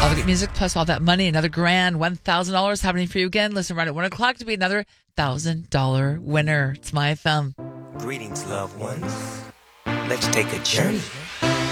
All the good music plus all that money, another grand, $1,000 happening for you again. Listen right at 1 o'clock to be another $1,000 winner. It's My FM. Greetings, loved ones. Let's take a journey